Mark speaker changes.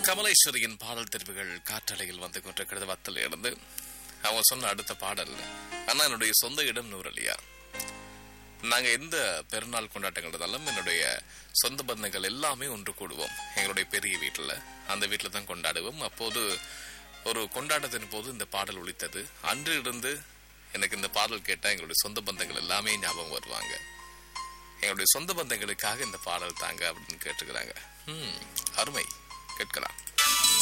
Speaker 1: கமலேஸ்வரியின் பாடல் தெரிவுகள் காற்றலையில் வந்து கொண்டிருக்கிறது வத்தல இருந்து. அவங்க சொன்ன அடுத்த பாடல், ஆனா என்னுடைய சொந்த இடம் நூறலியா. நாங்க எந்த பெருநாள் கொண்டாட்டங்கள் இருந்தாலும் என்னுடைய சொந்த பந்தங்கள் எல்லாமே ஒன்று கூடுவோம் எங்களுடைய பெரிய வீட்டுல. அந்த வீட்டுல தான் கொண்டாடுவோம். அப்போது ஒரு கொண்டாட்டத்தின் போது இந்த பாடல் ஒலித்தது. அன்று இருந்து எனக்கு இந்த பாடல் கேட்டா எங்களுடைய சொந்த பந்தங்கள் எல்லாமே ஞாபகம் வருவாங்க. எங்களுடைய சொந்த பந்தங்களுக்காக இந்த பாடல் தாங்க அப்படின்னு கேட்டுக்கிறாங்க. அருமை, கேட்கலாம்.